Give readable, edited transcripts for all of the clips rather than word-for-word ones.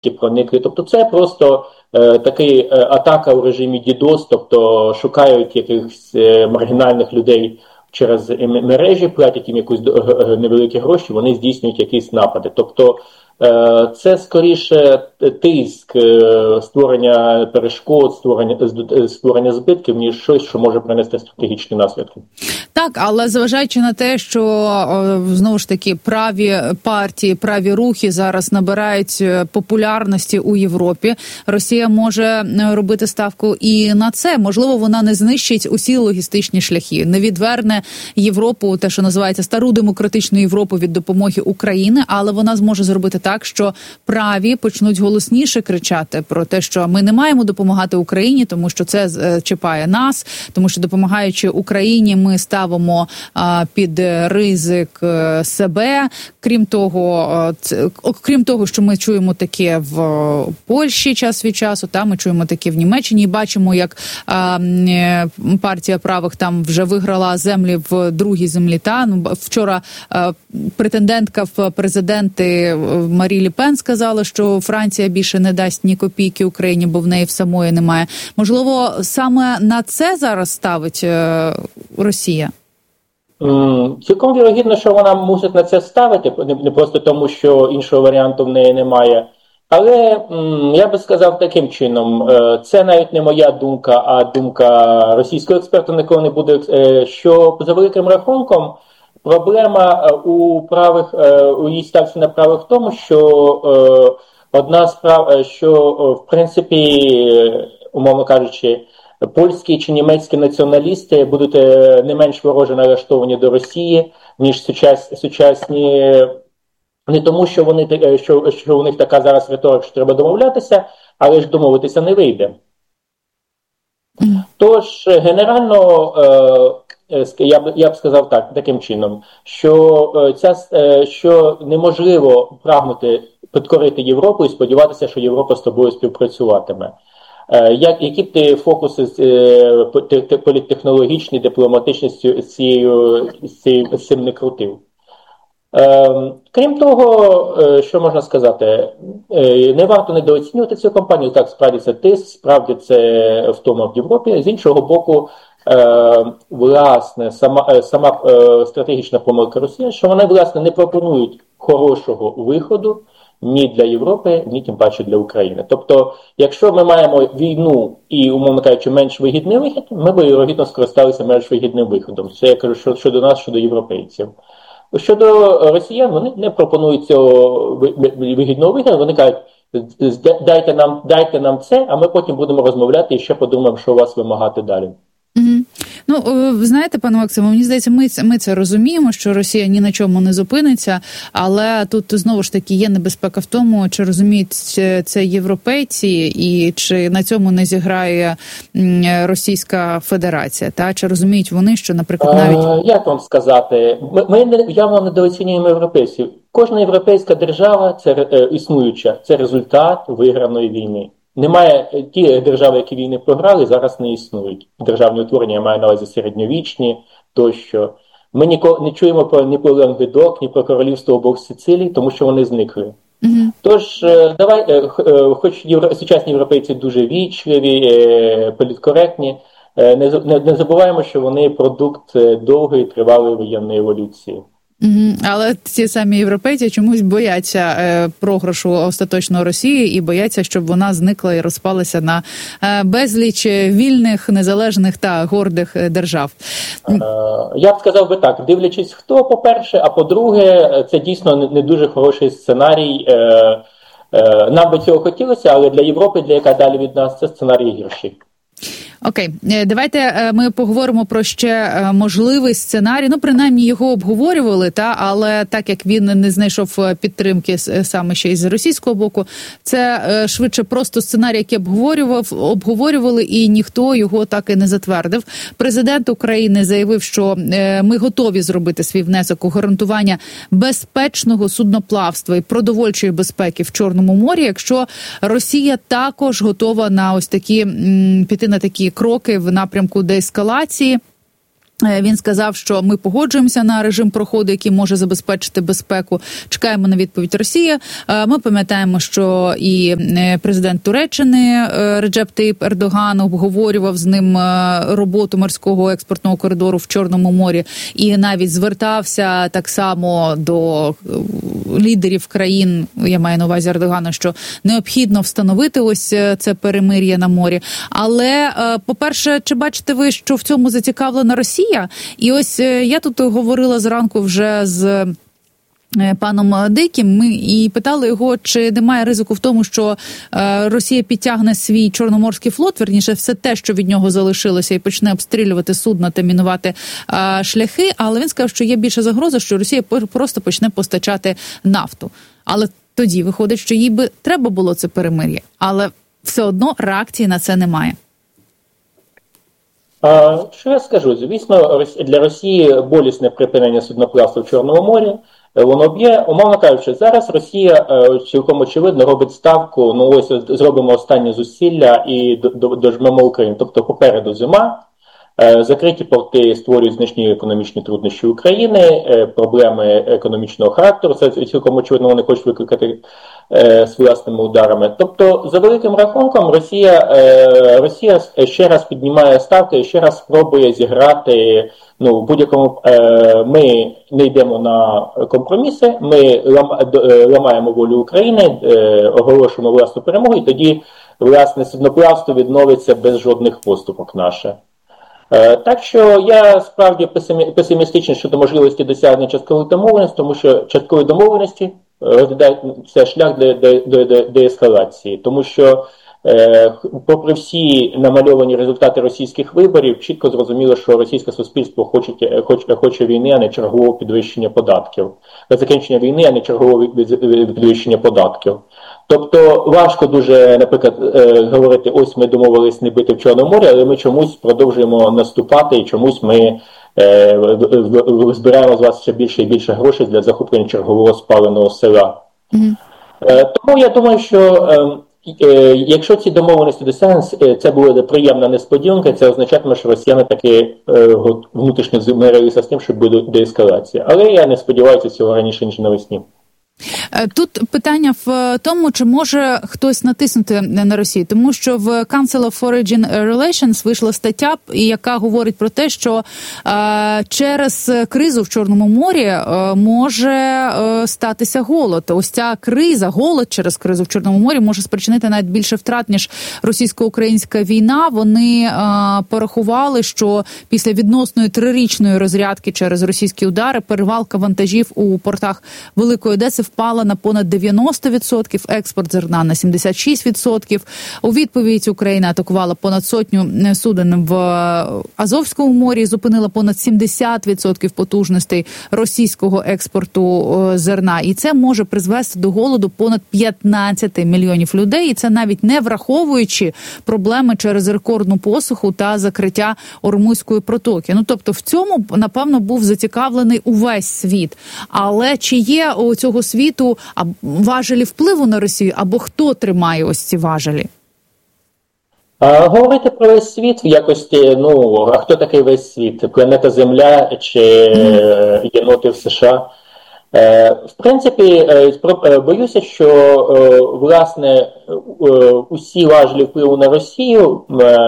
проникли. Тобто це просто такий атака у режимі DDoS, тобто шукають якихось маргінальних людей через мережі, платять їм якісь невеликі гроші, вони здійснюють якісь напади. Тобто це скоріше тиск, створення перешкод, створення збитків, ніж щось, що може принести стратегічні наслідки. Так, але зважаючи на те, що знову ж таки праві партії, праві рухи зараз набирають популярності у Європі, Росія може робити ставку і на це. Можливо, вона не знищить усі логістичні шляхи, не відверне Європу, те, що називається стару демократичну Європу, від допомоги Україні, але вона зможе зробити так, що праві почнуть голосніше кричати про те, що ми не маємо допомагати Україні, тому що це чіпає нас, тому що допомагаючи Україні, ми ставимо під ризик себе. Крім того, що ми чуємо таке в Польщі час від часу, ми чуємо таке в Німеччині, і бачимо, як партія правих там вже виграла землі в другій землі. Вчора претендентка в президенти Марі Ле Пен сказала, що Франція більше не дасть ні копійки Україні, бо в неї в самої немає. Можливо, саме на це зараз ставить Росія? Цілком вірогідно, що вона мусить на це ставити, не просто тому, що іншого варіанту в неї немає. Але я би сказав таким чином, це навіть не моя думка, а думка російського експерта, ніколи не буде, що за великим рахунком проблема у її ставці на правих в тому, що одна справа, що в принципі, умовно кажучи, польські чи німецькі націоналісти будуть не менш вороже налаштовані до Росії, ніж сучасні, не тому, що що у них така зараз риторика, що треба домовлятися, але ж домовитися не вийде. Тож, генерально, я б сказав таким чином, що неможливо прагнути підкорити Європу і сподіватися, що Європа з тобою співпрацюватиме. Які б ти фокуси політтехнологічні, дипломатичні з цим не крутив? Крім того, що можна сказати, не варто недооцінювати цю компанію. Так, справді це тиск, справді це втома в Європі. З іншого боку, власне, сама стратегічна помилка Росії, що вони, власне, не пропонують хорошого виходу ні для Європи, ні тим паче для України. Тобто, якщо ми маємо війну і, умовно кажучи, менш вигідний вихід, ми б, вірогідно, скористалися менш вигідним виходом. Це я кажу щодо нас, щодо європейців. Щодо росіян, вони не пропонують цього вигідного виходу, вони кажуть, дайте нам це, а ми потім будемо розмовляти і ще подумаємо, що у вас вимагати далі. Ну, ви знаєте, пане Максиме, мені здається, ми це розуміємо, що Росія ні на чому не зупиниться, але тут знову ж таки є небезпека в тому, чи розуміють це європейці і чи на цьому не зіграє Російська Федерація, чи розуміють вони, що, наприклад, навіть... Як вам сказати, ми явно недооцінюємо європейців. Кожна європейська держава, існуюча, це результат виграної війни. Немає ті держави, які війни програли, зараз не існують. Державні утворення, я маю на увазі середньовічні, тощо. Ми не чуємо ні про Лангедок, ні про королівство обох Сицилій, тому що вони зникли. Тож, хоч сучасні європейці дуже вічливі, політкоректні, не забуваємо, що вони продукт довгої, тривалої воєнної еволюції. Але ці самі європейці чомусь бояться програшу остаточного Росії і бояться, щоб вона зникла і розпалася на безліч вільних, незалежних та гордих держав. Я б сказав би так, дивлячись хто, по-перше, а по-друге, це дійсно не дуже хороший сценарій. Нам би цього хотілося, але для Європи, для яка далі від нас, це сценарій гірший. Окей, давайте ми поговоримо про ще можливий сценарій. Ну, принаймні, його обговорювали, але так як він не знайшов підтримки саме ще із російського боку, це швидше просто сценарій, який обговорювали, і ніхто його так і не затвердив. Президент України заявив, що ми готові зробити свій внесок у гарантування безпечного судноплавства і продовольчої безпеки в Чорному морі, якщо Росія також готова на ось такі піти на такі кроки в напрямку деескалації. Він сказав, що ми погоджуємося на режим проходу, який може забезпечити безпеку. Чекаємо на відповідь Росії. Ми пам'ятаємо, що і президент Туреччини Реджеп Таїп Ердоган обговорював з ним роботу морського експортного коридору в Чорному морі і навіть звертався так само до лідерів країн, я маю на увазі Ердогана, що необхідно встановити ось це перемир'я на морі. Але, по-перше, чи бачите ви, що в цьому зацікавлена Росія? І ось я тут говорила зранку вже з паном Диким, ми і питали його, чи немає ризику в тому, що Росія підтягне свій Чорноморський флот, верніше все те, що від нього залишилося, і почне обстрілювати судна та мінувати шляхи, але він сказав, що є більша загроза, що Росія просто почне постачати нафту. Але тоді виходить, що їй би треба було це перемир'я, але все одно реакції на це немає. Що я скажу? Звісно, для Росії болісне припинення судноплавства в Чорному морі. Воно б'є, умовно кажучи, зараз Росія цілком очевидно робить ставку, ну ось зробимо останні зусилля і дожмемо Україну. Тобто попереду зима, закриті порти створюють значні економічні труднощі України, проблеми економічного характеру, це цілком очевидно вони хочуть викликати з власними ударами. Тобто, за великим рахунком, Росія ще раз піднімає ставки і ще раз спробує зіграти, ну, в будь-якому, ми не йдемо на компроміси, ми ламаємо волю України, оголошуємо власну перемогу, і тоді, власне, судноплавство відновиться без жодних поступок наше. Так що я справді песимістичний щодо можливості досягнення часткових домовленостей, тому що часткові домовленості розглядають це шлях до ескалації, тому що попри всі намальовані результати російських виборів, чітко зрозуміло, що російське суспільство хоче війни, а не чергового підвищення податків. Закінчення війни, а не чергового підвищення податків. Тобто важко дуже, наприклад, говорити, ось ми домовились не бити в Чорному морі, але ми чомусь продовжуємо наступати і чомусь ми збираємо з вас ще більше і більше грошей для захоплення чергового спаленого села. Тому я думаю, що якщо ці домовленості досягнуть, це буде приємна несподіванка, це означатиме, що росіяни таки внутрішньо змирилися з тим, що буде деескалація. Але я не сподіваюся цього раніше, ніж навесні. Тут питання в тому, чи може хтось натиснути на Росію, тому що в Council of Foreign Relations вийшла стаття, яка говорить про те, що через кризу в Чорному морі може статися голод. Ось ця криза, голод через кризу в Чорному морі може спричинити навіть більше втрат, ніж російсько-українська війна. Вони порахували, що після відносної 3-річної розрядки через російські удари перевалка вантажів у портах Великої Одеси впала на понад 90%, експорт зерна на 76%. У відповідь Україна атакувала понад 100 суден в Азовському морі, зупинила понад 70% потужностей російського експорту зерна. І це може призвести до голоду понад 15 мільйонів людей. І це навіть не враховуючи проблеми через рекордну посуху та закриття Ормузької протоки. Ну, тобто в цьому, напевно, був зацікавлений увесь світ. Але чи є у цього світу важелі впливу на Росію, або хто тримає ось ці важелі? Говорити про весь світ в якості, ну, а хто такий весь світ? Планета Земля чи єноти в США? В принципі, боюся, що, власне, усі важелі впливу на Росію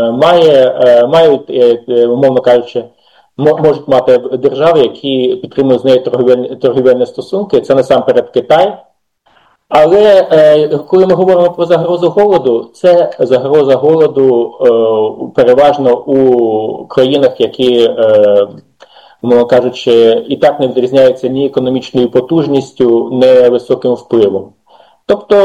мають, умовно кажучи, можуть мати держави, які підтримують з нею торгівельні стосунки. Це насамперед Китай. Але коли ми говоримо про загрозу голоду, це загроза голоду переважно у країнах, які, мовно кажучи, і так не відрізняються ні економічною потужністю, ні високим впливом. Тобто,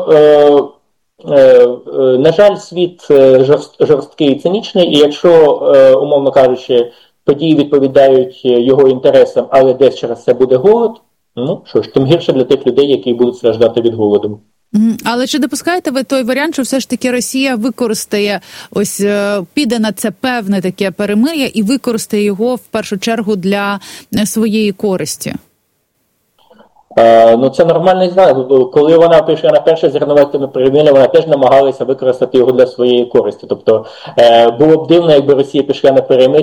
на жаль, світ жорсткий і цинічний, і якщо, умовно кажучи, події відповідають його інтересам, але десь через це буде голод, ну що ж, тим гірше для тих людей, які будуть страждати від голоду. Але чи допускаєте ви той варіант, що все ж таки Росія використає, ось піде на це певне таке перемир'я і використає його в першу чергу для своєї користі? Ну, це нормальний знак. Коли вона пішла на перше зернове перемир'я, вона теж намагалася використати його для своєї користі. Тобто, було б дивно, якби Росія пішла на перемир'я